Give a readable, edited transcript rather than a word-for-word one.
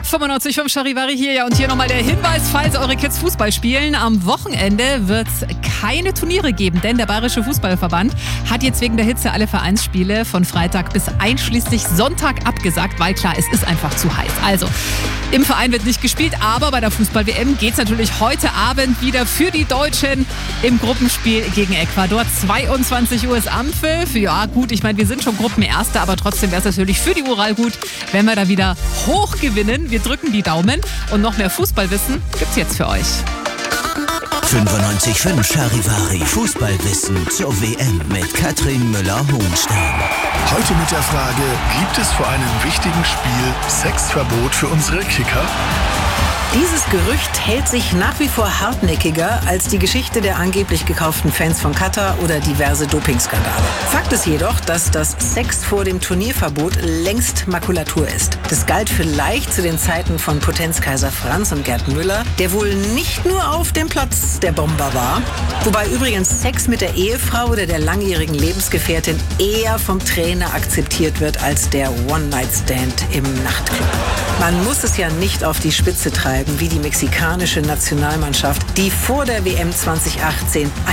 95.5 Charivari hier. Ja, und hier nochmal der Hinweis, falls eure Kids Fußball spielen. Am Wochenende wird es keine Turniere geben, denn der Bayerische Fußballverband hat jetzt wegen der Hitze alle Vereinsspiele von Freitag bis einschließlich Sonntag abgesagt, weil klar, es ist einfach zu heiß. Also, im Verein wird nicht gespielt, aber bei der Fußball-WM geht es natürlich heute Abend wieder für die Deutschen im Gruppenspiel gegen Ecuador. 22 Uhr ist Anpfiff. Ja gut, ich meine, wir sind schon Gruppenerste, aber trotzdem wäre es natürlich für die Ural gut, wenn wir da wieder hoch gewinnen. Wir drücken die Daumen und noch mehr Fußballwissen gibt's jetzt für euch. 95.5 Charivari Fußballwissen zur WM mit Katrin Müller-Hohenstein. Heute mit der Frage, gibt es vor einem wichtigen Spiel Sexverbot für unsere Kicker? Dieses Gerücht hält sich nach wie vor hartnäckiger als die Geschichte der angeblich gekauften Fans von Katar oder diverse Dopingskandale. Fakt ist jedoch, dass das Sex vor dem Turnierverbot längst Makulatur ist. Das galt vielleicht zu den Zeiten von Potenzkaiser Franz und Gerd Müller, der wohl nicht nur auf dem Platz der Bomber war, wobei übrigens Sex mit der Ehefrau oder der langjährigen Lebensgefährtin eher vom Trainer akzeptiert wird als der One-Night-Stand im Nachtclub. Man muss es ja nicht auf die Spitze treiben, wie die mexikanische Nationalmannschaft, die vor der WM 2018